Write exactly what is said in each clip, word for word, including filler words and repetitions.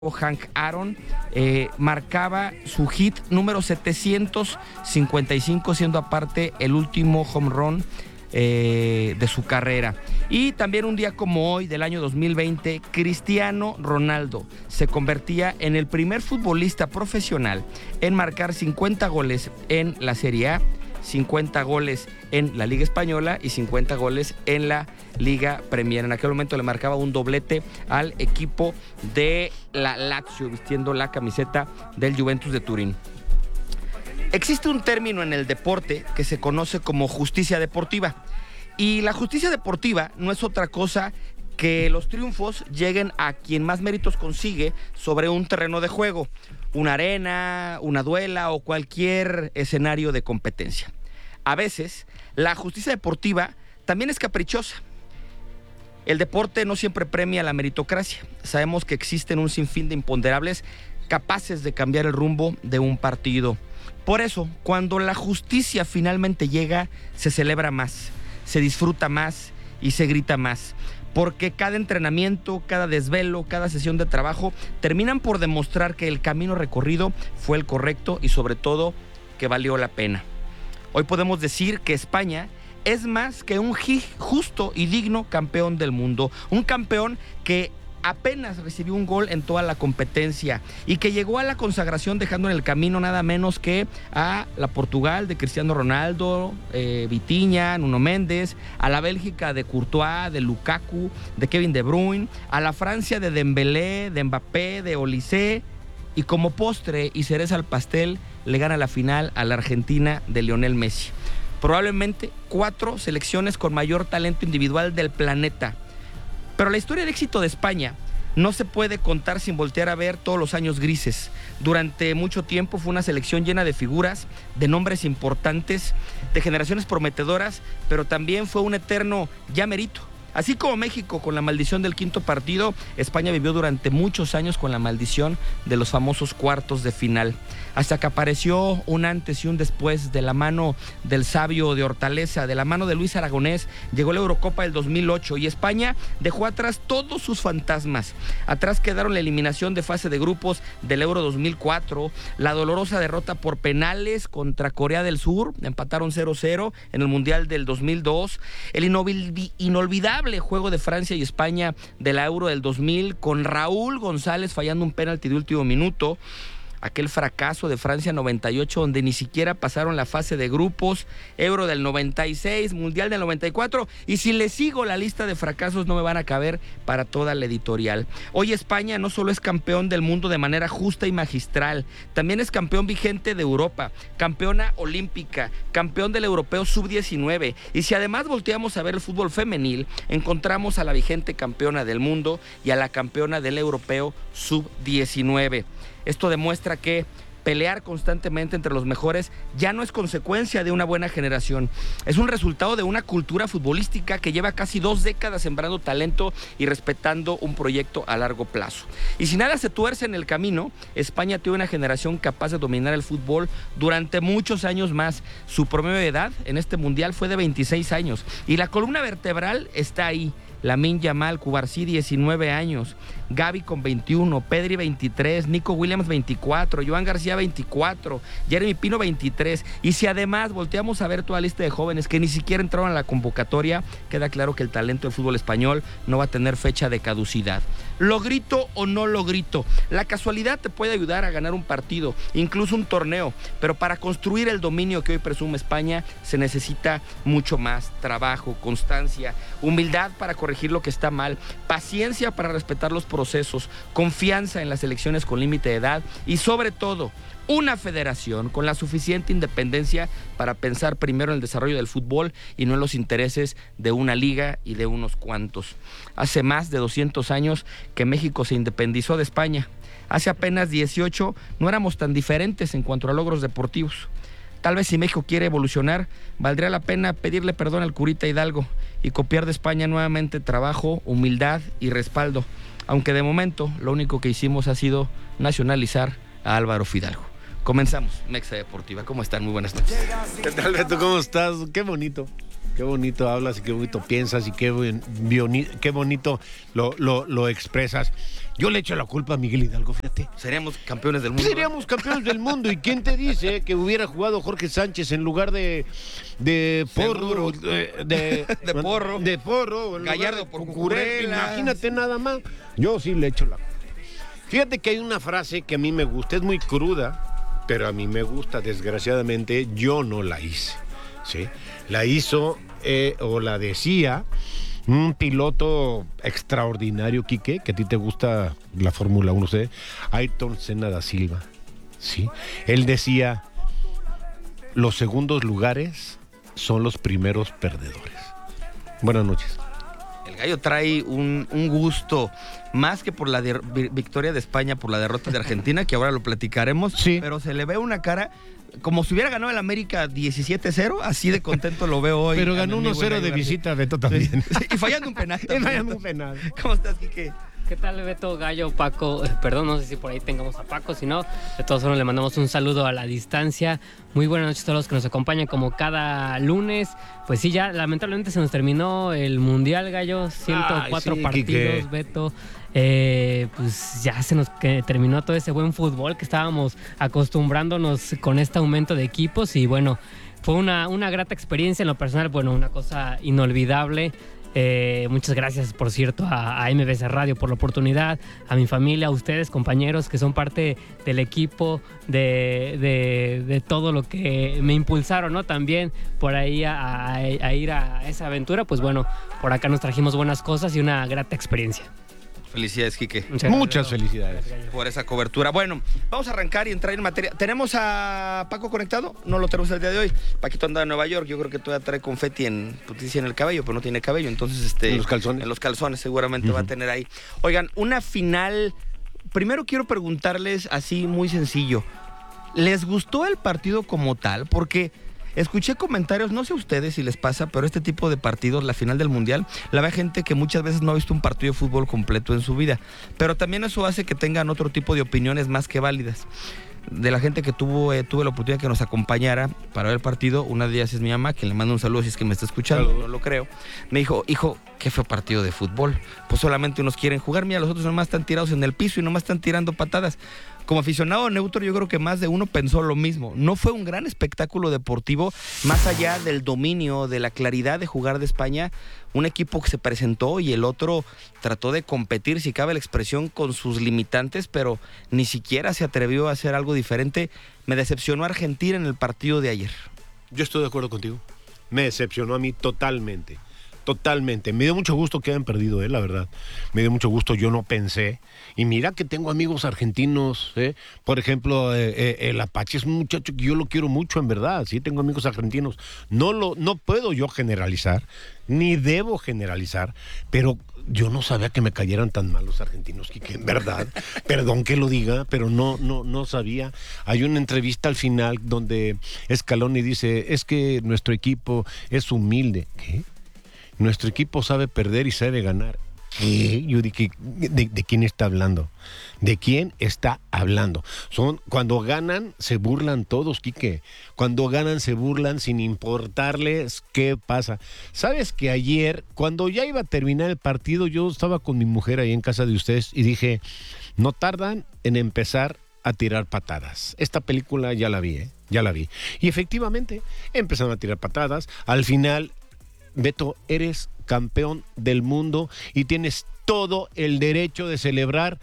Hank Aaron eh, marcaba su hit número setecientos cincuenta y cinco, siendo aparte el último home run eh, de su carrera. Y también un día como hoy del año dos mil veinte, Cristiano Ronaldo se convertía en el primer futbolista profesional en marcar cincuenta goles en la Serie A, cincuenta goles en la Liga Española y cincuenta goles en la Liga Premier. En aquel momento le marcaba un doblete al equipo de la Lazio, vistiendo la camiseta del Juventus de Turín. Existe un término en el deporte que se conoce como justicia deportiva. Y la justicia deportiva no es otra cosa que los triunfos lleguen a quien más méritos consigue sobre un terreno de juego, una arena, una duela o cualquier escenario de competencia. A veces, la justicia deportiva también es caprichosa. El deporte no siempre premia la meritocracia. Sabemos que existen un sinfín de imponderables capaces de cambiar el rumbo de un partido. Por eso, cuando la justicia finalmente llega, se celebra más, se disfruta más y se grita más. Porque cada entrenamiento, cada desvelo, cada sesión de trabajo terminan por demostrar que el camino recorrido fue el correcto y sobre todo que valió la pena. Hoy podemos decir que España es más que un justo y digno campeón del mundo, un campeón que apenas recibió un gol en toda la competencia y que llegó a la consagración dejando en el camino nada menos que a la Portugal de Cristiano Ronaldo, eh, Vitinha, Nuno Méndez, a la Bélgica de Courtois, de Lukaku, de Kevin De Bruyne, a la Francia de Dembélé, de Mbappé, de Olise, y como postre y cereza al pastel le gana la final a la Argentina de Lionel Messi. Probablemente cuatro selecciones con mayor talento individual del planeta. Pero la historia de éxito de España no se puede contar sin voltear a ver todos los años grises. Durante mucho tiempo fue una selección llena de figuras, de nombres importantes, de generaciones prometedoras, pero también fue un eterno ya merito. Así como México con la maldición del quinto partido, España vivió durante muchos años con la maldición de los famosos cuartos de final. Hasta que apareció un antes y un después de la mano del sabio de Hortaleza, de la mano de Luis Aragonés, llegó la Eurocopa del dos mil ocho y España dejó atrás todos sus fantasmas. Atrás quedaron la eliminación de fase de grupos del Euro dos mil cuatro, la dolorosa derrota por penales contra Corea del Sur, empataron cero cero en el Mundial del dos mil dos, el inolvidable juego de Francia y España de la Euro del dos mil con Raúl González fallando un penalti de último minuto, aquel fracaso de Francia noventa y ocho donde ni siquiera pasaron la fase de grupos, Euro del noventa y seis, Mundial del noventa y cuatro, y si les sigo la lista de fracasos no me van a caber para toda la editorial. Hoy España no solo es campeón del mundo de manera justa y magistral, también es campeón vigente de Europa, campeona olímpica, campeón del europeo sub diecinueve, y si además volteamos a ver el fútbol femenil, encontramos a la vigente campeona del mundo y a la campeona del europeo sub diecinueve. Esto demuestra que pelear constantemente entre los mejores ya no es consecuencia de una buena generación. Es un resultado de una cultura futbolística que lleva casi dos décadas sembrando talento y respetando un proyecto a largo plazo. Y si nada se tuerce en el camino, España tiene una generación capaz de dominar el fútbol durante muchos años más. Su promedio de edad en este mundial fue de veintiséis años y la columna vertebral está ahí. Lamine Yamal, Cubarsí, diecinueve años, Gavi con veintiuno, Pedri veintitrés, Nico Williams veinticuatro, Joan García veinticuatro, Jeremy Pino veintitrés. Y si además volteamos a ver toda la lista de jóvenes que ni siquiera entraron a la convocatoria, queda claro que el talento del fútbol español no va a tener fecha de caducidad. ¿Lo grito o no lo grito? La casualidad te puede ayudar a ganar un partido, incluso un torneo, pero para construir el dominio que hoy presume España se necesita mucho más trabajo, constancia, humildad para corregir lo que está mal, paciencia para respetar los procesos, confianza en las elecciones con límite de edad y sobre todo una federación con la suficiente independencia para pensar primero en el desarrollo del fútbol y no en los intereses de una liga y de unos cuantos. Hace más de doscientos años que México se independizó de España. Hace apenas dieciocho no éramos tan diferentes en cuanto a logros deportivos. Tal vez si México quiere evolucionar, valdría la pena pedirle perdón al curita Hidalgo y copiar de España nuevamente trabajo, humildad y respaldo, aunque de momento lo único que hicimos ha sido nacionalizar a Álvaro Fidalgo. Comenzamos, Mexa Deportiva. ¿Cómo están? Muy buenas noches. ¿Qué tal, Beto? ¿Cómo estás? Qué bonito. Qué bonito hablas y qué bonito piensas y qué, bioni- qué bonito lo, lo, lo expresas. Yo le echo la culpa a Miguel Hidalgo, fíjate. Seríamos campeones del mundo. Seríamos campeones del mundo. ¿Y quién te dice que hubiera jugado Jorge Sánchez en lugar de, de Porro? De, de, de Porro. De Porro. Gallardo por Cucurella. Imagínate nada más. Yo sí le echo la culpa. Fíjate que hay una frase que a mí me gusta. Es muy cruda, pero a mí me gusta. Desgraciadamente, yo no la hice. ¿Sí? La hizo eh, o la decía un piloto extraordinario, Quique, que a ti te gusta la Fórmula uno, ¿sí? Ayrton Senna da Silva. ¿Sí? Él decía, los segundos lugares son los primeros perdedores. Buenas noches. El Gallo trae un, un gusto, más que por la de, victoria de España, por la derrota de Argentina, que ahora lo platicaremos, sí. Pero se le ve una cara como si hubiera ganado el América diecisiete cero, así de contento lo veo hoy. Pero ganó uno cero de visita, Beto, también. Sí, y fallando un penal. Y fallando un penal. ¿Cómo estás, Quique? ¿Qué tal, Beto, Gallo, Paco? Eh, perdón, no sé si por ahí tengamos a Paco, si no, de todos modos le mandamos un saludo a la distancia. Muy buenas noches a todos los que nos acompañan como cada lunes. Pues sí, ya lamentablemente se nos terminó el Mundial, Gallo, ciento cuatro Ay, sí, partidos, Quique. Beto. Eh, pues ya se nos que terminó todo ese buen fútbol que estábamos acostumbrándonos con este aumento de equipos y bueno, fue una, una grata experiencia en lo personal, bueno, una cosa inolvidable. Eh, muchas gracias, por cierto, a, a M B C Radio por la oportunidad, a mi familia, a ustedes, compañeros, que son parte del equipo, de, de, de todo lo que me impulsaron, ¿no? También por ahí a, a, a ir a esa aventura, pues bueno, por acá nos trajimos buenas cosas y una grata experiencia. Felicidades, Quique. Muchas, Muchas felicidades. Por esa cobertura. Bueno, vamos a arrancar y entrar en materia. ¿Tenemos a Paco conectado? No lo tenemos el día de hoy. Paquito anda en Nueva York. Yo creo que todavía trae confeti en, pues, en el cabello, pero no tiene cabello. Entonces, este. En los calzones. En los calzones seguramente uh-huh. va a tener ahí. Oigan, una final. Primero quiero preguntarles así muy sencillo. ¿Les gustó el partido como tal? Porque escuché comentarios, no sé a ustedes si les pasa, pero este tipo de partidos, la final del Mundial, la ve gente que muchas veces no ha visto un partido de fútbol completo en su vida. Pero también eso hace que tengan otro tipo de opiniones más que válidas. De la gente que tuvo eh, tuve la oportunidad que nos acompañara para ver el partido, una de ellas es mi mamá, que le mando un saludo si es que me está escuchando, claro. No lo creo. Me dijo, hijo, ¿qué fue partido de fútbol? Pues solamente unos quieren jugar, mira, los otros nomás están tirados en el piso y nomás están tirando patadas. Como aficionado neutro, yo creo que más de uno pensó lo mismo. No fue un gran espectáculo deportivo, más allá del dominio, de la claridad de jugar de España. Un equipo que se presentó y el otro trató de competir, si cabe la expresión, con sus limitantes, pero ni siquiera se atrevió a hacer algo diferente. Me decepcionó Argentina en el partido de ayer. Yo estoy de acuerdo contigo. Me decepcionó a mí totalmente. Totalmente. Me dio mucho gusto que hayan perdido, eh, la verdad. Me dio mucho gusto, yo no pensé. Y mira que tengo amigos argentinos, ¿eh? Por ejemplo, eh, eh, el Apache es un muchacho que yo lo quiero mucho, en verdad. Sí, tengo amigos argentinos. No, lo, no puedo yo generalizar, ni debo generalizar, pero yo no sabía que me cayeran tan mal los argentinos, que en verdad, perdón que lo diga, pero no, no, no sabía. Hay una entrevista al final donde Scaloni dice, es que nuestro equipo es humilde. ¿Qué? Nuestro equipo sabe perder y sabe ganar. ¿Qué? Yo dije, ¿de, ¿de quién está hablando? ¿De quién está hablando? Son, cuando ganan, se burlan todos, Quique. Cuando ganan, se burlan sin importarles qué pasa. ¿Sabes que ayer, cuando ya iba a terminar el partido, yo estaba con mi mujer ahí en casa de ustedes y dije, no tardan en empezar a tirar patadas. Esta película ya la vi, ¿eh? Ya la vi. Y efectivamente, empezaron a tirar patadas. Al final, Beto, eres campeón del mundo y tienes todo el derecho de celebrar.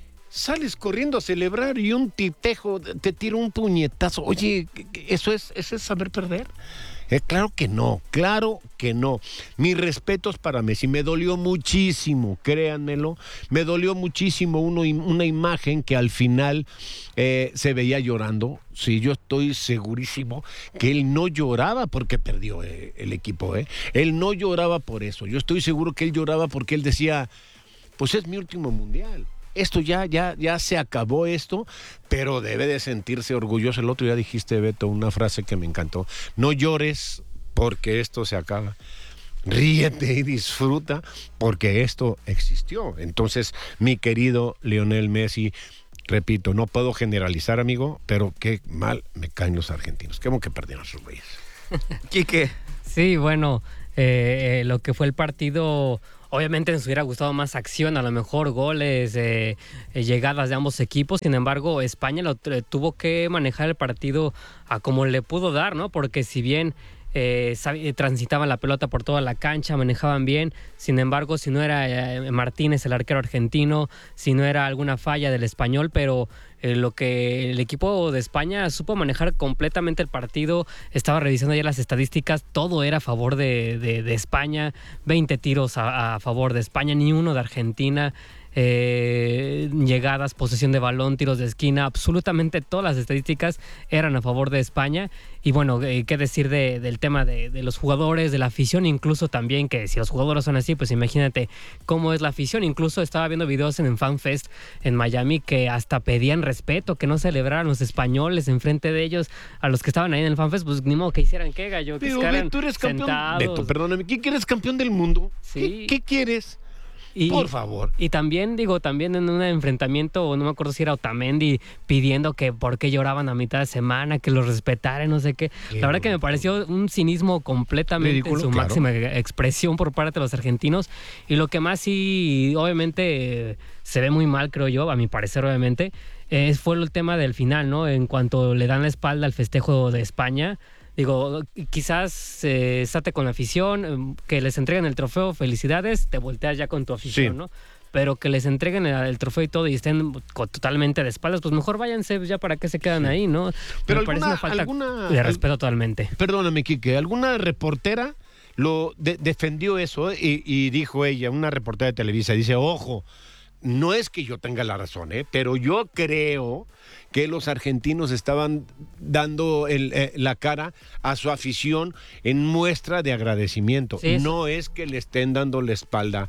Sales corriendo a celebrar y un tipejo te tira un puñetazo. Oye, ¿eso es, eso es saber perder? Eh, claro que no, claro que no. Mis respetos para Messi. Me dolió muchísimo, créanmelo. Me dolió muchísimo uno, una imagen que al final eh, se veía llorando. Sí, yo estoy segurísimo que él no lloraba porque perdió eh, el equipo. Eh. Él no lloraba por eso. Yo estoy seguro que él lloraba porque él decía, pues es mi último mundial. Esto ya, ya, ya se acabó esto, pero debe de sentirse orgulloso. El otro día dijiste, Beto, una frase que me encantó. No llores porque esto se acaba. Ríete y disfruta porque esto existió. Entonces, mi querido Lionel Messi, repito, no puedo generalizar, amigo, pero qué mal me caen los argentinos. Qué bueno que perdieron sus güeyes. Quique. Sí, bueno, eh, eh, lo que fue el partido, obviamente nos hubiera gustado más acción, a lo mejor goles, eh, eh, llegadas de ambos equipos. Sin embargo, España lo eh, tuvo que manejar el partido a como le pudo dar, ¿no? Porque si bien eh, sab- transitaban la pelota por toda la cancha, manejaban bien, sin embargo, si no era eh, Martínez, el arquero argentino, si no era alguna falla del español, pero eh, lo que el equipo de España supo manejar completamente el partido. Estaba revisando ya las estadísticas, todo era a favor de, de, de España, veinte tiros a, a favor de España, ni uno de Argentina. Eh, llegadas, posesión de balón, tiros de esquina, absolutamente todas las estadísticas eran a favor de España. Y bueno, eh, qué decir de, del tema de, de los jugadores, de la afición, incluso también, que si los jugadores son así, pues imagínate cómo es la afición. Incluso estaba viendo videos en el FanFest en Miami que hasta pedían respeto, que no celebraran los españoles enfrente de ellos, a los que estaban ahí en el FanFest, pues ni modo que hicieran qué, gallo, que Pero, quedaran Beto, eres campeón. sentados. Beto, perdóname, ¿qué quieres campeón del mundo? Sí. ¿Qué, qué quieres? Y, Por favor. Y también, digo, también en un enfrentamiento, no me acuerdo si era Otamendi pidiendo que por qué lloraban a mitad de semana, que los respetaran, no sé qué. Qué La verdad que me bruto. pareció un cinismo completamente Ridículo, en su claro. máxima expresión por parte de los argentinos. Y lo que más sí, obviamente, se ve muy mal, creo yo, a mi parecer, obviamente, eh, fue el tema del final, ¿no? En cuanto le dan la espalda al festejo de España. Digo, quizás eh, estate con la afición, eh, que les entreguen el trofeo, felicidades, te volteas ya con tu afición, Sí. ¿no? Pero que les entreguen el, el trofeo y todo y estén co- totalmente de espaldas, pues mejor váyanse ya para qué se quedan ahí, ¿no? Pero Me parece alguna- una falta alguna- de al- respeto totalmente. Perdóname, Quique, alguna reportera lo de- defendió eso y, y dijo ella, una reportera de Televisa, dice, ojo, no es que yo tenga la razón, ¿eh? Pero yo creo que los argentinos estaban dando el, eh, la cara a su afición en muestra de agradecimiento. Sí, eso. No es que le estén dando la espalda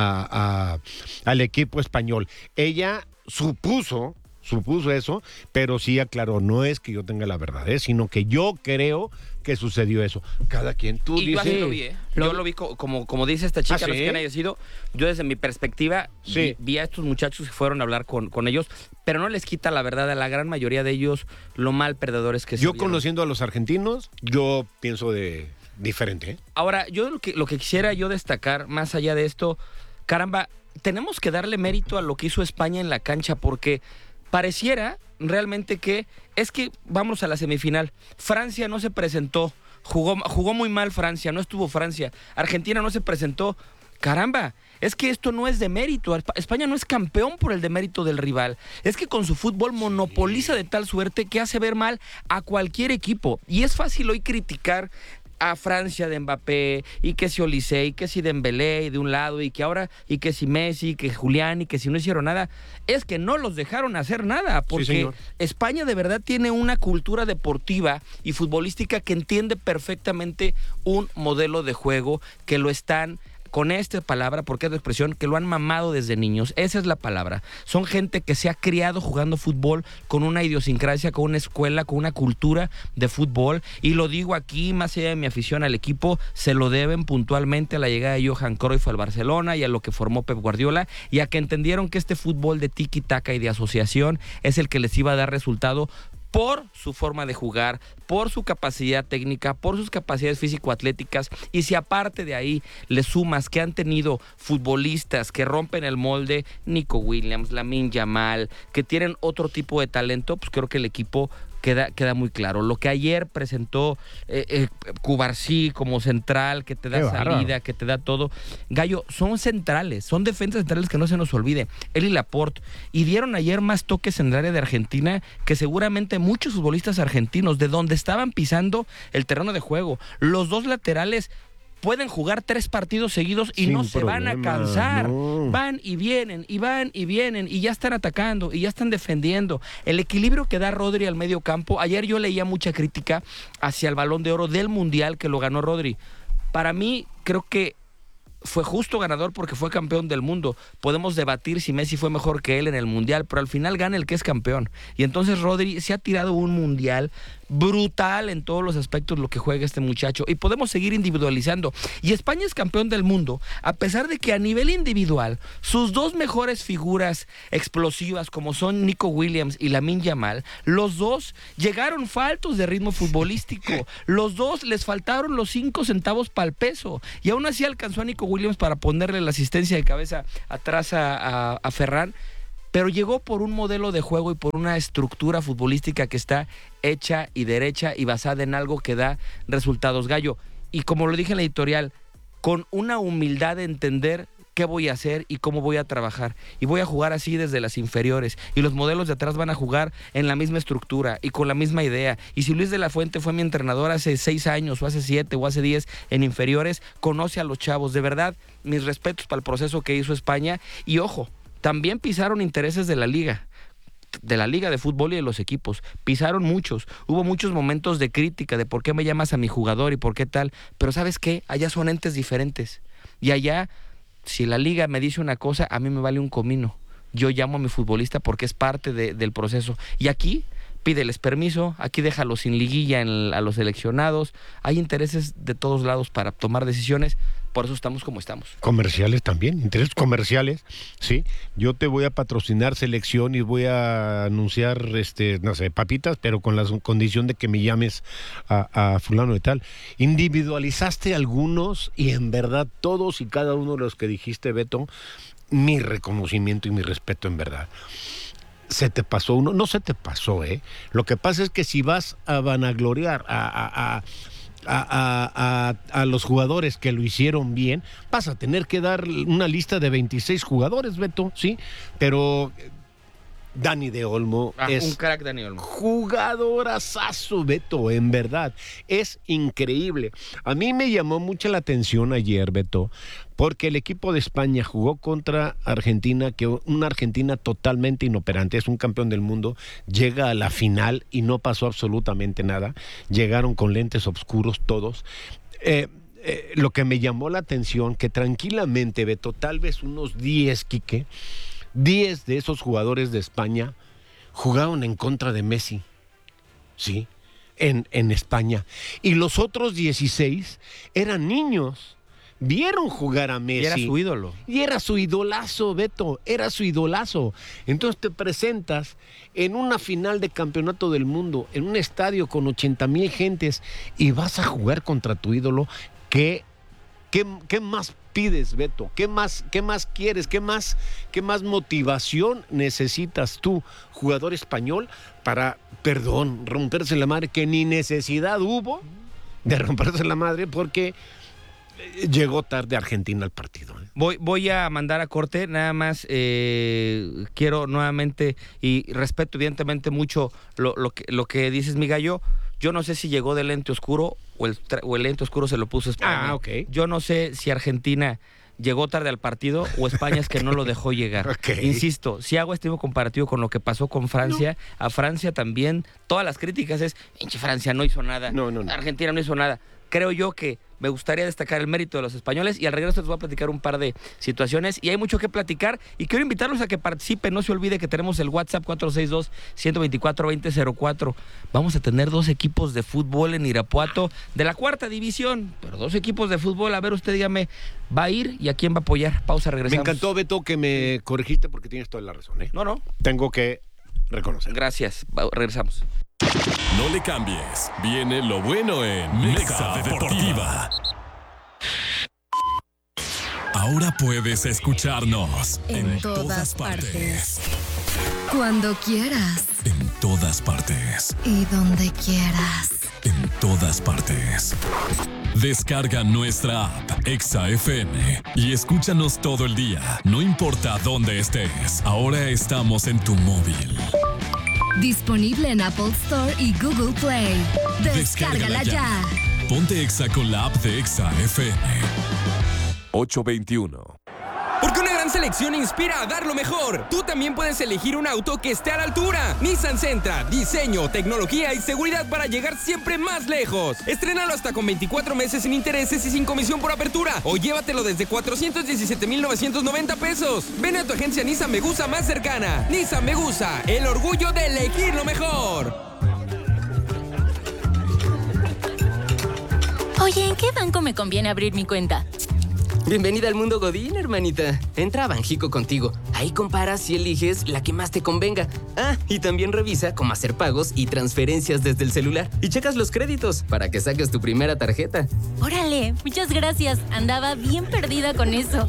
a- a- al equipo español. Ella supuso, supuso eso, pero sí aclaró, no es que yo tenga la verdad, ¿eh? Sino que yo creo que sucedió eso. Cada quien, tú Y yo dices... así lo vi, ¿eh? Lo- Yo lo vi co- como, como dice esta chica, ¿Ah, no sé sí? quién haya sido. Yo desde mi perspectiva Sí. vi, vi a estos muchachos que fueron a hablar con, con ellos, pero no les quita la verdad a la gran mayoría de ellos lo mal perdedores que se Yo vieron. conociendo a los argentinos, yo pienso de diferente, ¿eh? Ahora, yo lo que, lo que quisiera yo destacar, más allá de esto, caramba, tenemos que darle mérito a lo que hizo España en la cancha, porque pareciera realmente que, es que vamos a la semifinal, Francia no se presentó, jugó, jugó muy mal Francia, no estuvo Francia, Argentina no se presentó, caramba, es que esto no es de mérito, España no es campeón por el demérito del rival, es que con su fútbol monopoliza de tal suerte que hace ver mal a cualquier equipo, y es fácil hoy criticar a Francia de Mbappé, y que si Olise, y que si Dembélé, y de un lado, y que ahora, y que si Messi, y que Julián, y que si no hicieron nada, es que no los dejaron hacer nada, porque señor. España de verdad tiene una cultura deportiva y futbolística que entiende perfectamente un modelo de juego, que lo están, con esta palabra, porque es la expresión, que lo han mamado desde niños. Esa es la palabra. Son gente que se ha criado jugando fútbol con una idiosincrasia, con una escuela, con una cultura de fútbol. Y lo digo aquí, más allá de mi afición al equipo, se lo deben puntualmente a la llegada de Johan Cruyff al Barcelona y a lo que formó Pep Guardiola, y a que entendieron que este fútbol de tiki-taka y de asociación es el que les iba a dar resultado por su forma de jugar, por su capacidad técnica, por sus capacidades físico-atléticas, y si aparte de ahí le sumas que han tenido futbolistas que rompen el molde, Nico Williams, Lamine Yamal, que tienen otro tipo de talento, pues creo que el equipo queda, queda muy claro. Lo que ayer presentó eh, eh, Cubarsí como central, que te da Qué salida, bárbaro. que te da todo. Gallo, son centrales, son defensas centrales que no se nos olvide. Él y Laporte. Y dieron ayer más toques en el área de Argentina que seguramente muchos futbolistas argentinos, de donde estaban pisando el terreno de juego. Los dos laterales pueden jugar tres partidos seguidos y Sin no se van a problema, cansar. no. Van y vienen, y van y vienen, y ya están atacando, y ya están defendiendo. El equilibrio que da Rodri al medio campo. Ayer yo leía mucha crítica hacia el Balón de Oro del Mundial que lo ganó Rodri. Para mí, creo que fue justo ganador porque fue campeón del mundo. Podemos debatir si Messi fue mejor que él en el Mundial, pero al final gana el que es campeón. Y entonces Rodri se ha tirado un Mundial brutal en todos los aspectos lo que juega este muchacho. Y podemos seguir individualizando. Y España es campeón del mundo, a pesar de que a nivel individual, sus dos mejores figuras explosivas, como son Nico Williams y Lamine Yamal, los dos llegaron faltos de ritmo futbolístico. Los dos les faltaron los cinco centavos para el peso. Y aún así alcanzó a Nico Williams para ponerle la asistencia de cabeza atrás a, a, a Ferran. Pero llegó por un modelo de juego y por una estructura futbolística que está hecha y derecha y basada en algo que da resultados, Gallo. Y como lo dije en la editorial, con una humildad de entender qué voy a hacer y cómo voy a trabajar. Y voy a jugar así desde las inferiores. Y los modelos de atrás van a jugar en la misma estructura y con la misma idea. Y si Luis de la Fuente fue mi entrenador hace seis años o hace siete o hace diez en inferiores, conoce a los chavos. De verdad, mis respetos para el proceso que hizo España. Y ojo, también pisaron intereses de la liga, de la liga de fútbol y de los equipos. Pisaron muchos. Hubo muchos momentos de crítica de por qué me llamas a mi jugador y por qué tal. Pero ¿sabes qué? Allá son entes diferentes. Y allá, si la liga me dice una cosa, a mí me vale un comino. Yo llamo a mi futbolista porque es parte de, del proceso. Y aquí, pídeles permiso, aquí déjalo sin liguilla en, a los seleccionados. Hay intereses de todos lados para tomar decisiones. Por eso estamos como estamos. Comerciales también, intereses comerciales, sí. Yo te voy a patrocinar selección y voy a anunciar, este, no sé, papitas, pero con la condición de que me llames a, a fulano de tal. Individualizaste algunos y en verdad todos y cada uno de los que dijiste, Beto, mi reconocimiento y mi respeto en verdad. Se te pasó uno, no se te pasó, ¿eh? Lo que pasa es que si vas a vanagloriar, a... a, a A, a, a, a los jugadores que lo hicieron bien, vas a tener que dar una lista de veintiséis jugadores, Beto, sí, pero Dani de Olmo ah, es un crack, Dani Olmo. Jugadorazazo, Beto, en verdad, es increíble. A mí me llamó mucho la atención ayer, Beto, porque el equipo de España jugó contra Argentina, que una Argentina totalmente inoperante, es un campeón del mundo, llega a la final y no pasó absolutamente nada. Llegaron con lentes oscuros todos. Eh, eh, lo que me llamó la atención, que tranquilamente, Beto, tal vez unos diez, Quique, diez de esos jugadores de España jugaron en contra de Messi, ¿sí? En, en España. Y los otros dieciséis eran niños. Vieron jugar a Messi. Y era su ídolo. Y era su idolazo, Beto, era su idolazo. Entonces te presentas en una final de campeonato del mundo, en un estadio con ochenta mil gentes y vas a jugar contra tu ídolo. ¿Qué, qué, qué más pides, Beto? ¿Qué más, qué más quieres? ¿Qué más, qué más motivación necesitas tú, jugador español, para, perdón, romperse la madre? Que ni necesidad hubo de romperse la madre porque llegó tarde Argentina al partido. ¿eh? Voy, voy a mandar a corte, nada más eh, quiero nuevamente, y respeto evidentemente mucho lo, lo, que, lo que dices, mi Gallo. Yo no sé si llegó de lente oscuro o el, o el lente oscuro se lo puso España. Ah, ok. Yo no sé si Argentina llegó tarde al partido o España es que no lo dejó llegar. Okay. Insisto, si hago este mismo comparativo con lo que pasó con Francia, no. A Francia también, todas las críticas es, pinche Francia no hizo nada, no, no, no. Argentina no hizo nada. Creo yo que me gustaría destacar el mérito de los españoles y al regreso les voy a platicar un par de situaciones y hay mucho que platicar y quiero invitarlos a que participen. No se olvide que tenemos el WhatsApp cuatro seis dos, uno dos cuatro, dos cero cero cuatro. Vamos a tener dos equipos de fútbol en Irapuato de la cuarta división, pero dos equipos de fútbol. A ver, usted dígame, ¿va a ir y a quién va a apoyar? Pausa, regresamos. Me encantó, Beto, que me corregiste porque tienes toda la razón. ¿eh? No, no. Tengo que reconocer. Gracias. Va, regresamos. No le cambies. Viene lo bueno en Mexa Deportiva. Ahora puedes escucharnos en, en todas, todas partes. partes. Cuando quieras. En todas partes. Y donde quieras. En todas partes. Descarga nuestra app Exa F M y escúchanos todo el día. No importa dónde estés. Ahora estamos en tu móvil. Disponible en Apple Store y Google Play. Descárgala, Descárgala ya. ya. Ponte Exa con la app de Exa F M. ocho veintiuno. Porque una gran selección inspira a dar lo mejor. Tú también puedes elegir un auto que esté a la altura. Nissan Sentra, diseño, tecnología y seguridad para llegar siempre más lejos. Estrénalo hasta con veinticuatro meses sin intereses y sin comisión por apertura. O llévatelo desde cuatrocientos diecisiete mil novecientos noventa pesos. Ven a tu agencia Nissan Megusa más cercana. Nissan Megusa, el orgullo de elegir lo mejor. Oye, ¿en qué banco me conviene abrir mi cuenta? Bienvenida al mundo Godín, hermanita. Entra a Banjico Contigo. Ahí comparas y eliges la que más te convenga. Ah, y también revisa cómo hacer pagos y transferencias desde el celular. Y checas los créditos para que saques tu primera tarjeta. Órale, muchas gracias. Andaba bien perdida con eso.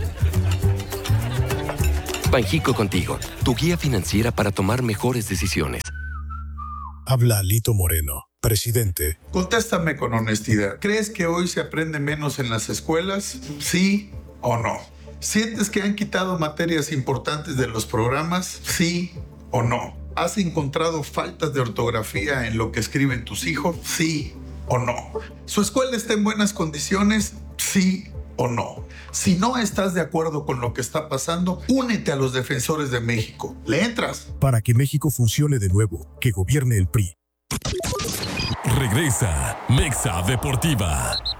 Banjico Contigo, tu guía financiera para tomar mejores decisiones. Habla Lito Moreno, presidente. Contéstame con honestidad. ¿Crees que hoy se aprende menos en las escuelas? ¿Sí o no? ¿Sientes que han quitado materias importantes de los programas? ¿Sí o no? ¿Has encontrado faltas de ortografía en lo que escriben tus hijos? ¿Sí o no? ¿Su escuela está en buenas condiciones? ¿Sí o no? Si no estás de acuerdo con lo que está pasando, únete a los defensores de México. ¿Le entras? Para que México funcione de nuevo, que gobierne el P R I. Regresa Mexa Deportiva.